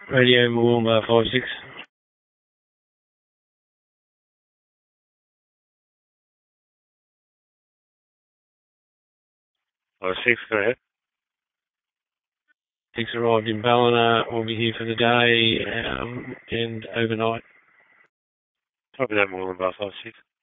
Radio Moomba 56. 56, go ahead. 6 arrived in Ballina. We'll be here for the day and overnight. Copy that, Moomba 56.